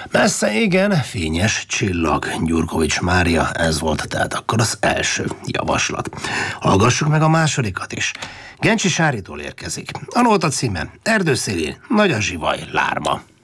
Messze igen, fényes csillag, Gyurkovics Mária, ez volt tehát akkor az első javaslat. Hallgassuk meg a másodikat is. Gencsi Sáritól érkezik. A nóta címe: Erdőszélén nagy a zsivaj, lárma.